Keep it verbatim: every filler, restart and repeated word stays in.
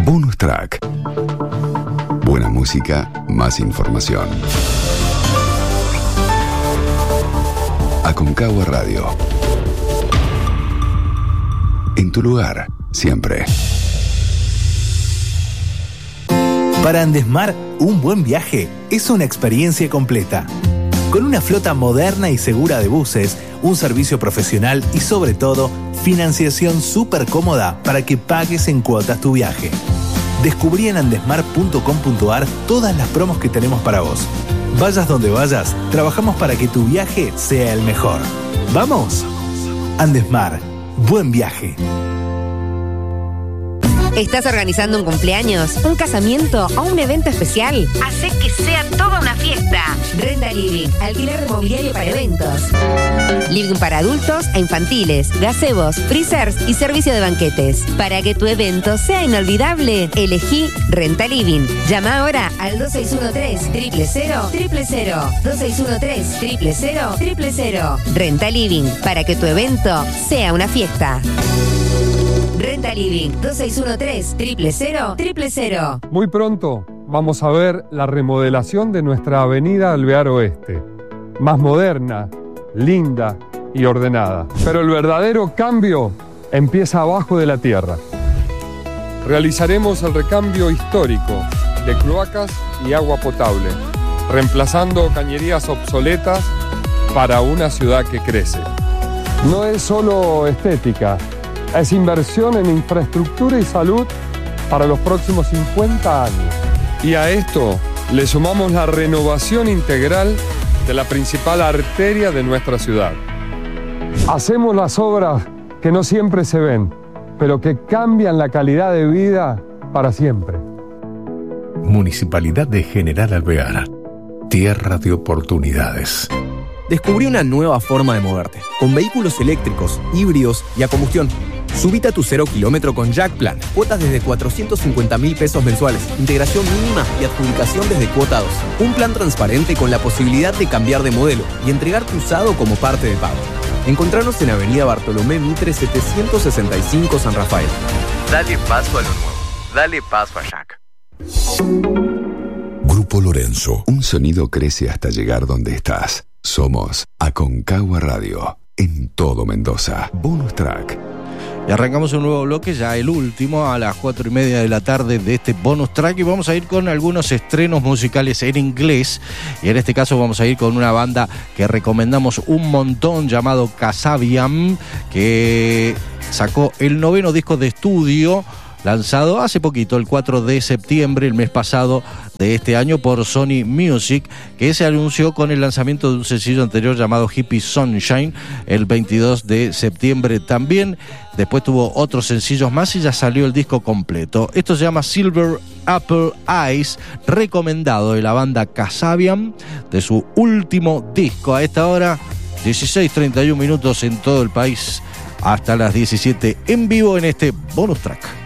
Bonus Track. Buena música, más información. Aconcagua Radio. En tu lugar, siempre. Para Andesmar, un buen viaje es una experiencia completa. Con una flota moderna y segura de buses, un servicio profesional y sobre todo, financiación súper cómoda para que pagues en cuotas tu viaje. Descubrí en andesmar punto com punto ar todas las promos que tenemos para vos. Vayas donde vayas, trabajamos para que tu viaje sea el mejor. ¡Vamos! Andesmar, buen viaje. ¿Estás organizando un cumpleaños, un casamiento o un evento especial? Hacé que sea toda una fiesta. Renta Living, alquiler de mobiliario para eventos. Living para adultos e infantiles, gazebos, freezers y servicio de banquetes. Para que tu evento sea inolvidable, elegí Renta Living. Llama ahora al dos seis uno tres, cero cero cero, cero cero. dos seis uno tres, cero cero cero, cero cero. Renta Living, para que tu evento sea una fiesta. Renta Living, dos seis uno tres, cero cero cero, cero cero. Muy pronto vamos a ver la remodelación de nuestra avenida Alvear Oeste. Más moderna, linda y ordenada. Pero el verdadero cambio empieza abajo de la tierra. Realizaremos el recambio histórico de cloacas y agua potable, reemplazando cañerías obsoletas para una ciudad que crece. No es solo estética, es inversión en infraestructura y salud para los próximos cincuenta años. Y a esto le sumamos la renovación integral de la principal arteria de nuestra ciudad. Hacemos las obras que no siempre se ven, pero que cambian la calidad de vida para siempre. Municipalidad de General Alvear. Tierra de oportunidades. Descubrí una nueva forma de moverte, con vehículos eléctricos, híbridos y a combustión. Subite a tu cero kilómetro con Jack Plan. Cuotas desde cuatrocientos cincuenta mil pesos mensuales. Integración mínima y adjudicación desde cuota dos. Un plan transparente con la posibilidad de cambiar de modelo y entregar tu usado como parte de pago. Encontranos en Avenida Bartolomé Mitre setecientos sesenta y cinco San Rafael. Dale paso a lo nuevo. Dale paso a Jack. Grupo Lorenzo. Un sonido crece hasta llegar donde estás. Somos Aconcagua Radio. En todo Mendoza. Bonus Track. Y arrancamos un nuevo bloque, ya el último, a las cuatro y media de la tarde de este bonus track, y vamos a ir con algunos estrenos musicales en inglés, y en este caso vamos a ir con una banda que recomendamos un montón, llamado Kasabian, que sacó el noveno disco de estudio, lanzado hace poquito, el cuatro de septiembre, el mes pasado de este año, por Sony Music, que se anunció con el lanzamiento de un sencillo anterior llamado Hippie Sunshine, el veintidós de septiembre también. Después tuvo otros sencillos más y ya salió el disco completo. Esto se llama Silver Apple Eyes, recomendado de la banda Kasabian, de su último disco. A esta hora, dieciséis treinta y uno minutos en todo el país, hasta las diecisiete en vivo en este bonus track.